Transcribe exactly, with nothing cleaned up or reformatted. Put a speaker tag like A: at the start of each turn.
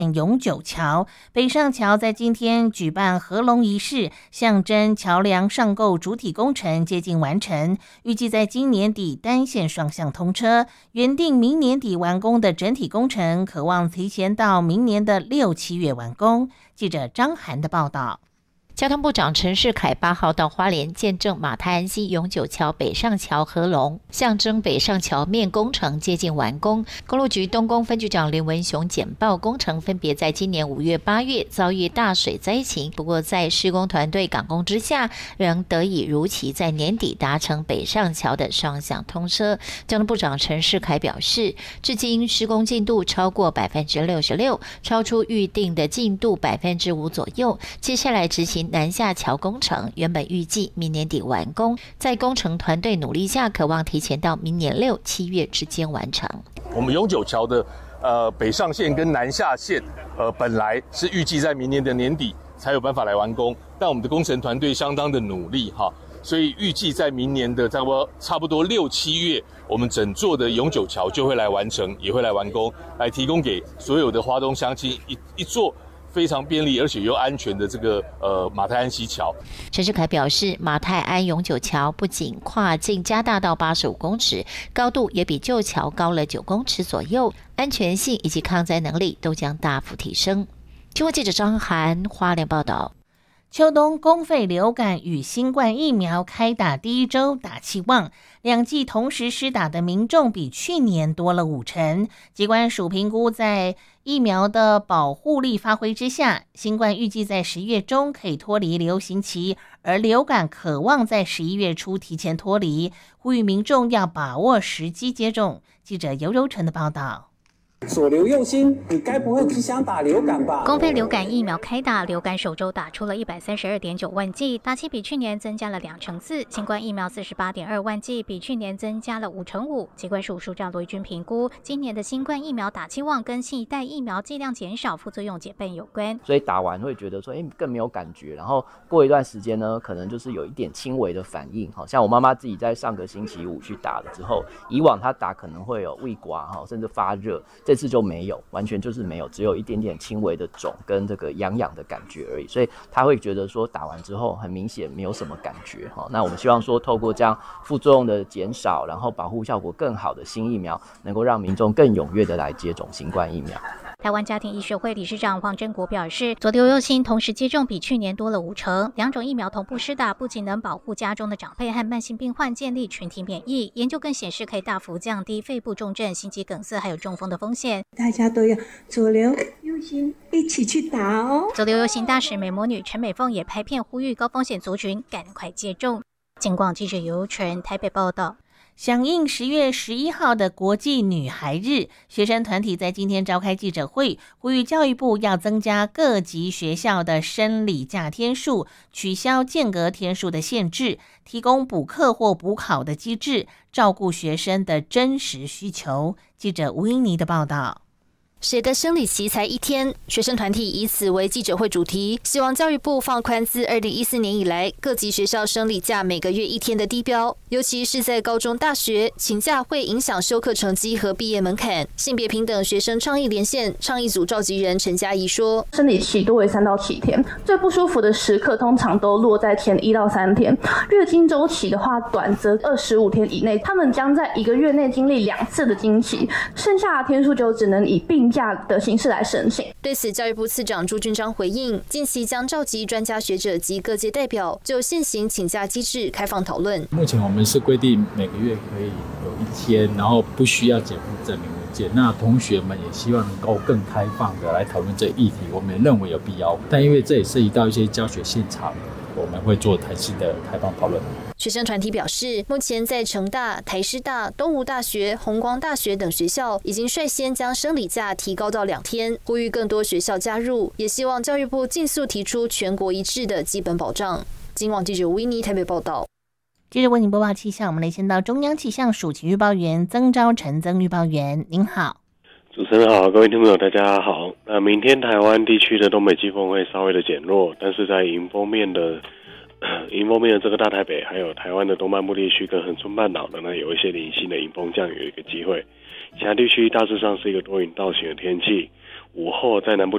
A: 永久桥。北上桥在今天举办合龙仪式，象征桥梁上构主体工程接近完成，预计在今年底单线双向通车。原定明年底完工的整体工程，可望提前到明年的六七月完工。记者张涵的报道。
B: 交通部长陈世凯八号到花莲见证马太安溪永久桥北上桥合龙，象征北上桥面工程接近完工。公路局东宫分局长林文雄简报工程分别在今年五月、八月遭遇大水灾情，不过在施工团队赶工之下，仍得以如期在年底达成北上桥的双向通车。交通部长陈世凯表示，至今施工进度超过百分之六十六，超出预定的进度百分之五左右。接下来执行南下桥工程，原本预计明年底完工，在工程团队努力下，可望提前到明年六七月之间完成。
C: 我们永久桥的呃北上线跟南下线，呃本来是预计在明年的年底才有办法来完工，但我们的工程团队相当的努力哈，所以预计在明年的差不多差不多六七月，我们整座的永久桥就会来完成，也会来完工，来提供给所有的花东乡亲一一座非常便利而且又安全的这个呃马太安溪桥。
B: 陈世凯表示，马太安永久桥不仅跨径加大到八十五公尺，高度也比旧桥高了九公尺左右，安全性以及抗灾能力都将大幅提升。中国记者张涵花莲报道。
A: 秋冬公费流感与新冠疫苗开打第一周打气旺，两剂同时施打的民众比去年多了五成。疾管署评估，在疫苗的保护力发挥之下，新冠预计在十月中可以脱离流行期，而流感可望在十一月初提前脱离，呼吁民众要把握时机接种。记者尤柔成的报道。
D: 左流右心，你该不会只想打流感吧？
E: 公费流感疫苗开打，流感首周打出了一百三十二点九万剂，打气比去年增加了两成四。新冠疫苗四十八点二万剂，比去年增加了五成五。疾管署署长罗一军评估，今年的新冠疫苗打气旺跟新一代疫苗剂量减少、副作用减半有关。
F: 所以打完会觉得说，哎，更没有感觉。然后过一段时间呢，可能就是有一点轻微的反应。好像我妈妈自己在上个星期五去打了之后，以往她打可能会有胃刮哈，甚至发热。这次就没有，完全就是没有，只有一点点轻微的肿跟这个痒痒的感觉而已，所以他会觉得说打完之后很明显没有什么感觉。那我们希望说透过这样副作用的减少，然后保护效果更好的新疫苗，能够让民众更踊跃的来接种新冠疫苗。
E: 台湾家庭医学会理事长黄真国表示，左流右心同时接种比去年多了五成，两种疫苗同步施打，不仅能保护家中的长辈和慢性病患建立群体免疫，研究更显示可以大幅降低肺部重症、心肌梗塞还有中风的风险。
G: 大家都要左流右心一起去打哦。
E: 左流右心大使美魔女陈美凤也拍片呼吁高风险族群赶快接种。警广记者尤纯台北报道。
A: 响应十月十一号的国际女孩日，学生团体在今天召开记者会，呼吁教育部要增加各级学校的生理假天数，取消间隔天数的限制，提供补课或补考的机制，照顾学生的真实需求。记者吴英妮的报道。
H: 谁的生理期才一天？学生团体以此为记者会主题，希望教育部放宽自二零一四年以来各级学校生理假每个月一天的低标，尤其是在高中、大学，请假会影响修课成绩和毕业门槛。性别平等学生倡议连线倡议组召集人陈嘉怡说：“
I: 生理期多为三到七天，最不舒服的时刻通常都落在前一到三天。月经周期的话，短则二十五天以内，他们将在一个月内经历两次的经期，剩下的天数就只能以病假的形式来申请。”
H: 对此，教育部次长朱俊章回应，近期将召集专家学者及各界代表，就现行请假机制开放讨论。
J: 目前我们是规定每个月可以有一天，然后不需要减负证明文件。那同学们也希望能够更开放的来讨论这议题，我们也认为有必要。但因为这也涉及到一些教学现场，我们会做台式的开放讨论。
H: 学生团体表示，目前在成大、台师大、东吴大学、弘光大学等学校已经率先将生理假提高到两天，呼吁更多学校加入，也希望教育部尽速提出全国一致的基本保障。今晚记者吴依妮台北报道。
A: 接着为您播报气象，我们来先到中央气象署气预报员曾昭成曾预报员，您好。
K: 主持人好，各位听众朋友大家好。那明天台湾地区的东北季风会稍微的减弱，但是在迎风面的迎风面的这个大台北，还有台湾的东半部地区跟恒春半岛的呢，有一些零星的迎风降雨的一个机会。其他地区大致上是一个多云到晴的天气。午后在南部